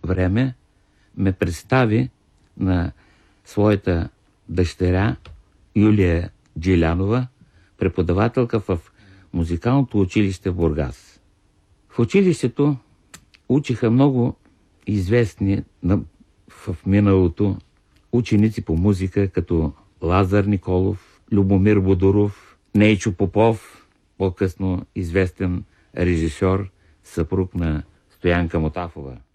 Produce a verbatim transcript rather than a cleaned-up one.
време ме представи на своята дъщеря Юлия Джилянова, преподавателка в музикалното училище в Бургас. В училището учиха много известни в миналото ученици по музика, като Лазар Николов, Любомир Бодоров, Нейчо Попов, по-късно известен режисьор, съпруг на Стоянка Мотафова.